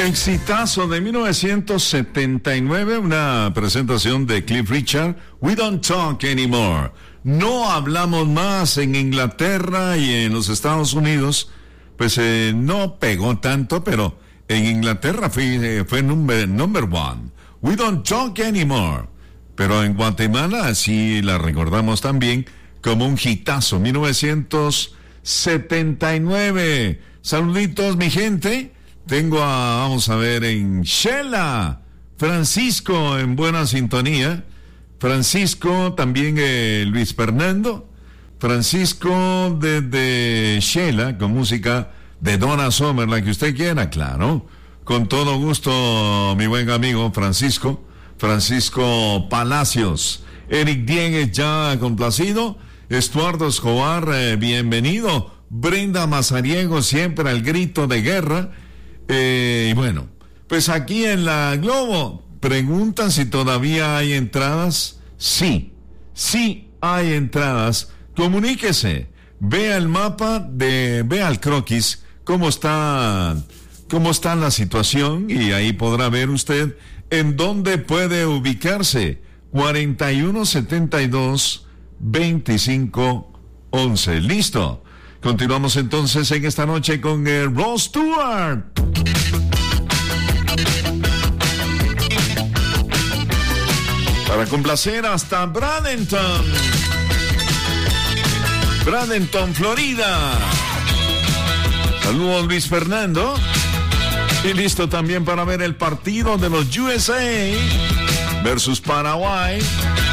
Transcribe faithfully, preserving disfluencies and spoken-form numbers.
Exitazo de mil novecientos setenta y nueve, una presentación de Cliff Richard, We Don't Talk Anymore. No hablamos más. En Inglaterra y en los Estados Unidos, pues eh, no pegó tanto, pero en Inglaterra fue, eh, fue number, number one. We Don't Talk Anymore. Pero en Guatemala sí la recordamos también como un hitazo, mil novecientos setenta y nueve. Saluditos, mi gente. Tengo a, vamos a ver, en Shela, Francisco en buena sintonía. Francisco, también eh, Luis Fernando. Francisco desde Shela, con música de Donna Summer, la que usted quiera, claro. Con todo gusto, mi buen amigo Francisco. Francisco Palacios. Eric Diegues ya complacido. Estuardo Escobar, eh, bienvenido. Brenda Mazariego, siempre al grito de guerra. Eh, y bueno, pues aquí en la Globo preguntan si todavía hay entradas. Sí, sí hay entradas. Comuníquese, vea el mapa, de, vea el croquis, cómo está, cómo está la situación, y ahí podrá ver usted en dónde puede ubicarse. cuarenta y uno setenta y dos veinticinco once. Listo. Continuamos entonces en esta noche con el Rod Stewart. Para complacer hasta Bradenton. Bradenton, Florida. Saludos, Luis Fernando. Y listo también para ver el partido de los U S A versus Paraguay.